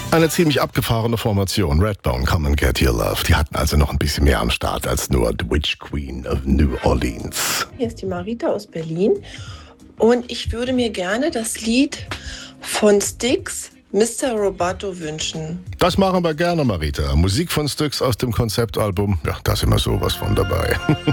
Eine ziemlich abgefahrene Formation, Redbone, Come and Get Your Love. Die hatten also noch ein bisschen mehr am Start als nur The Witch Queen of New Orleans. Hier ist die Marita aus Berlin und ich würde mir gerne das Lied von Styx, Mr. Roboto, wünschen. Das machen wir gerne, Marita. Musik von Styx aus dem Konzeptalbum, ja, da ist immer sowas von dabei.